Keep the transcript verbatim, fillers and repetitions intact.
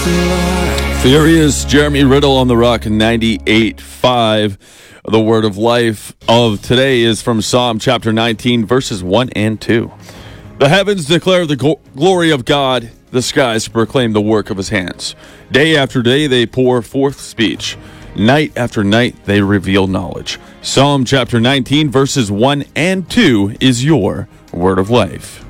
Furious Jeremy Riddle on the Rock ninety-eight point five. The word of life of today is from Psalm chapter nineteen, verses one and two. The heavens declare the go- glory of God. The skies proclaim the work of his hands. Day after day they pour forth speech. Night after night they reveal knowledge. Psalm chapter nineteen, verses one and two is your word of life.